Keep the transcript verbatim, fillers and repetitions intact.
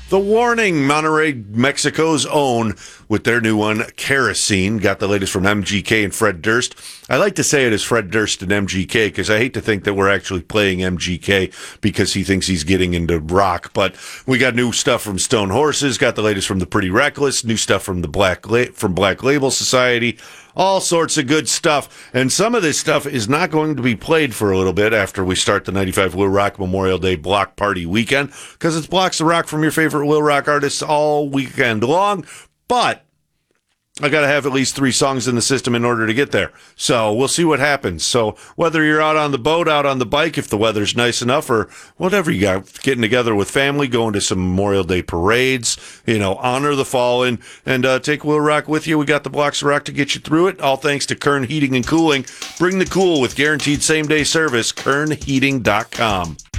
The Warning, Monterrey, Mexico's own, with their new one, Kerosene. Got the latest from M G K and Fred Durst. I like to say it as Fred Durst and M G K because I hate to think that we're actually playing M G K because he thinks he's getting into rock. But we got new stuff from Stone Horses, got the latest from the Pretty Reckless, new stuff from the Black La- from Black Label Society. All sorts of good stuff. And some of this stuff is not going to be played for a little bit after we start the ninety-five Will Rock Memorial Day Block Party weekend, because it's blocks of rock from your favorite Will Rock artists all weekend long. But I got to have at least three songs in the system in order to get there. So we'll see what happens. So whether you're out on the boat, out on the bike, if the weather's nice enough, or whatever you got, getting together with family, going to some Memorial Day parades, you know, honor the fallen, and uh, take Will Rock with you. We got the blocks of rock to get you through it. All thanks to Kern Heating and Cooling. Bring the cool with guaranteed same-day service, kern heating dot com.